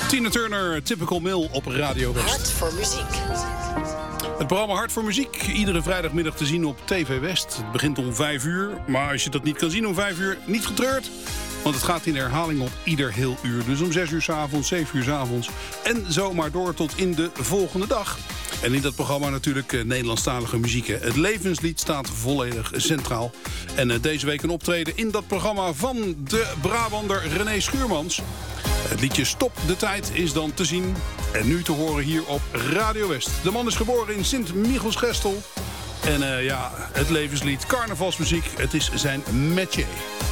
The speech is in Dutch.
Tina Turner, Typical Male op Radio West. Hart voor muziek. Het programma Hart voor Muziek, iedere vrijdagmiddag te zien op TV West. Het begint om 5 uur, maar als je dat niet kan zien om 5 uur, niet getreurd. Want het gaat in herhaling op ieder heel uur. Dus om 6 uur 's avonds, 7 uur 's avonds en zo maar door tot in de volgende dag. En in dat programma natuurlijk Nederlandstalige muziek. Hè. Het levenslied staat volledig centraal. En deze week een optreden in dat programma van de Brabander René Schuurmans. Het liedje Stop de Tijd is dan te zien en nu te horen hier op Radio West. De man is geboren in Sint-Michielsgestel. En het levenslied, carnavalsmuziek, het is zijn métier.